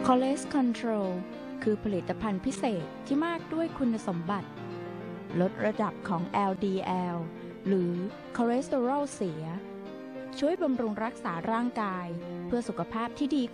c o l e s Control คือผลิตภัณฑ์พิเศษที่มากด้วยคุณสมบัติลดระดับของ LDL หรือคอเลสเตอรอลเสียช่วยบำรุงรักษาร่างกายเพื่อสุขภาพที่ดี